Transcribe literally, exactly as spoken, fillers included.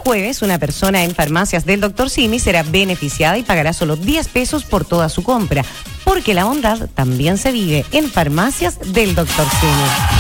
jueves, una persona en farmacias del doctor Simi será beneficiada y pagará solo diez pesos por toda su compra, porque la bondad también se vive en farmacias del doctor Simi.